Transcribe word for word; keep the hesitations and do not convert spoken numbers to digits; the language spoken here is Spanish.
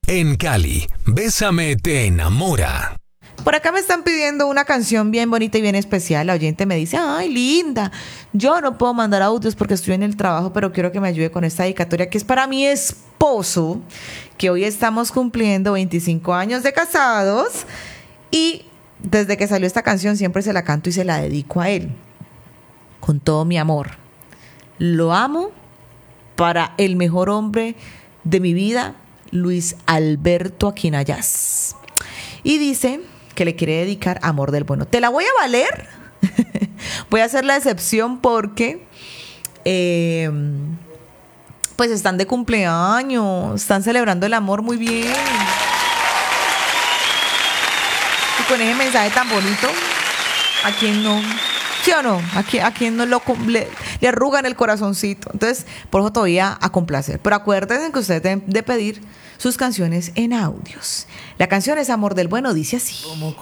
En Cali, Bésame te enamora. Por acá me están pidiendo una canción bien bonita y bien especial. La oyente me dice, ay, linda, yo no puedo mandar audios porque estoy en el trabajo, pero quiero que me ayude con esta dedicatoria que es para mi esposo, que hoy estamos cumpliendo veinticinco años de casados y desde que salió esta canción siempre se la canto y se la dedico a él. Con todo mi amor. Lo amo para el mejor hombre de mi vida, Luis Alberto Aquinayas. Y dice que le quiere dedicar Amor del Bueno. ¿Te la voy a valer? Voy a hacer la excepción porque eh, pues están de cumpleaños, están celebrando el amor muy bien. Y con ese mensaje tan bonito, ¿a quién no? ¿Sí o no? ¿A quién, a quién no lo, le, le arrugan el corazoncito? Entonces, por eso todavía a complacer. Pero acuérdense que ustedes deben de pedir sus canciones en audios. La canción es Amor del Bueno, dice así.